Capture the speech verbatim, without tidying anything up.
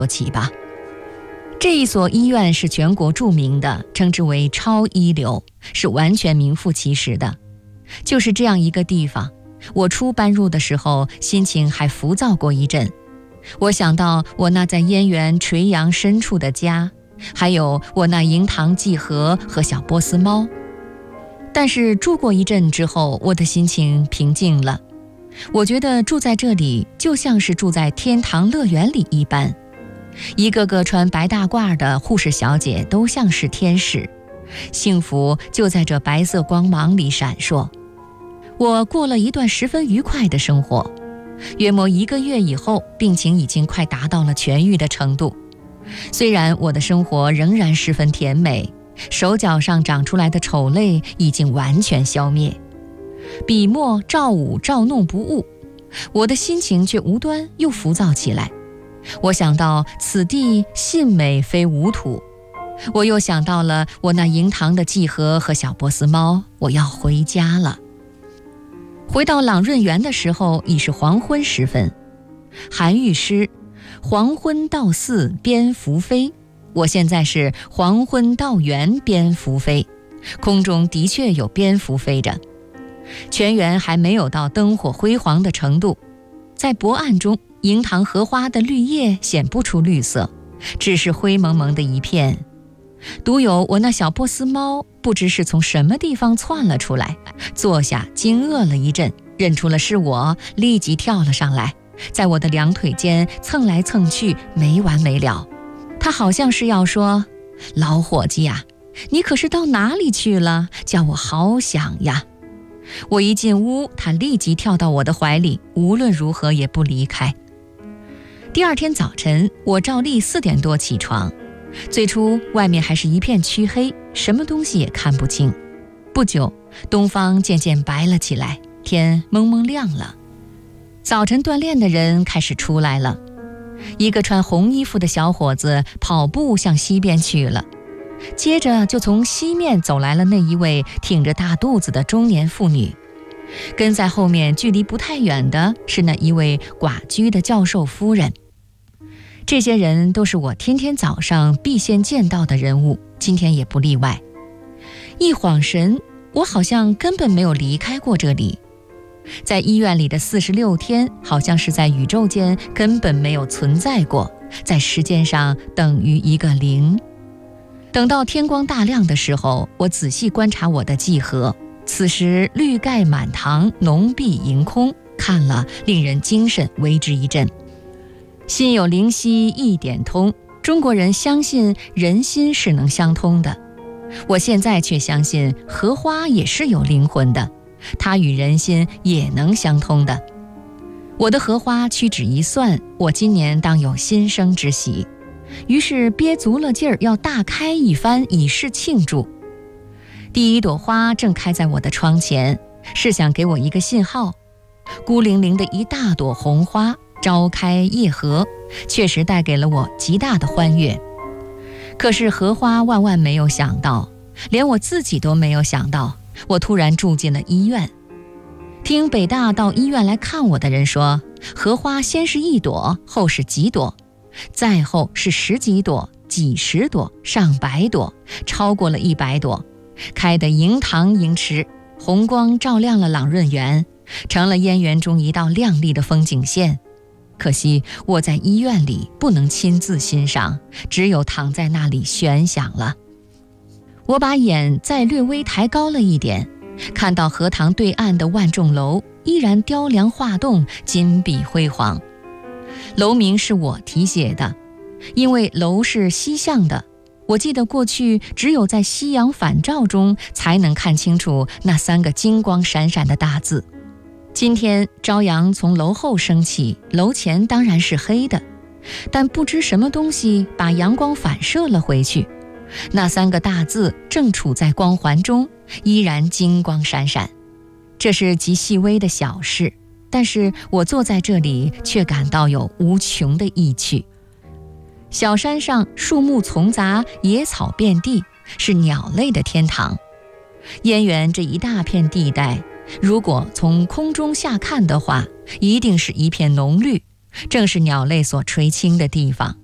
说起吧。这一所医院是全国著名的，称之为超一流，是完全名副其实的。就是这样一个地方，我初搬入的时候，心情还浮躁过一阵。我想到我那在燕园垂杨深处的家，还有我那银堂季禾和小波斯猫。但是住过一阵之后，我的心情平静了。我觉得住在这里就像是住在天堂乐园里一般，一个个穿白大褂的护士小姐都像是天使，幸福就在这白色光芒里闪烁。我过了一段十分愉快的生活，约莫一个月以后，病情已经快达到了痊愈的程度。虽然我的生活仍然十分甜美，手脚上长出来的丑类已经完全消灭，笔墨照舞照弄不误，我的心情却无端又浮躁起来。我想到此地信美非吾土，我又想到了我那银堂的季禾和小波斯猫，我要回家了。回到朗润园的时候已是黄昏时分，韩愈诗黄昏到寺蝙蝠飞，我现在是黄昏到园蝙蝠飞，空中的确有蝙蝠飞着。全园还没有到灯火辉煌的程度，在薄暗中，银堂荷花的绿叶显不出绿色，只是灰蒙蒙的一片。独有我那小波斯猫不知是从什么地方窜了出来，坐下惊愕了一阵，认出了是我，立即跳了上来，在我的两腿间蹭来蹭去，没完没了。它好像是要说，老伙计呀，你可是到哪里去了，叫我好想呀。我一进屋，它立即跳到我的怀里，无论如何也不离开。第二天早晨，我照例四点多起床，最初外面还是一片黢黑，什么东西也看不清。不久，东方渐渐白了起来，天蒙蒙亮了。早晨锻炼的人开始出来了，一个穿红衣服的小伙子跑步向西边去了，接着就从西面走来了那一位挺着大肚子的中年妇女，跟在后面距离不太远的是那一位寡居的教授夫人。这些人都是我天天早上必先见到的人物，今天也不例外。一晃神，我好像根本没有离开过这里。在医院里的四十六天，好像是在宇宙间根本没有存在过，在时间上等于一个零。等到天光大亮的时候，我仔细观察我的季禾，此时绿盖满堂，浓碧盈空，看了令人精神为之一振。心有灵犀一点通，中国人相信人心是能相通的，我现在却相信荷花也是有灵魂的，它与人心也能相通的。我的荷花屈指一算，我今年当有新生之喜，于是憋足了劲儿要大开一番，以示庆祝。第一朵花正开在我的窗前，是想给我一个信号。孤零零的一大朵红花，朝开夜合，确实带给了我极大的欢悦。可是荷花万万没有想到，连我自己都没有想到，我突然住进了医院。听北大到医院来看我的人说，荷花先是一朵，后是几朵，再后是十几朵、几十朵、上百朵，超过了一百朵，开得银堂银池，红光照亮了朗润园，成了燕园中一道亮丽的风景线。可惜我在医院里不能亲自欣赏，只有躺在那里悬想了。我把眼再略微抬高了一点，看到荷塘对岸的万众楼依然雕梁画栋，金碧辉煌。楼名是我题写的，因为楼是西向的，我记得过去只有在夕阳返照中才能看清楚那三个金光闪闪的大字。今天朝阳从楼后升起，楼前当然是黑的，但不知什么东西把阳光反射了回去，那三个大字正处在光环中，依然金光闪闪。这是极细微的小事，但是我坐在这里却感到有无穷的意趣。小山上树木丛杂，野草遍地，是鸟类的天堂。燕园这一大片地带，如果从空中下看的话，一定是一片浓绿，正是鸟类所垂青的地方。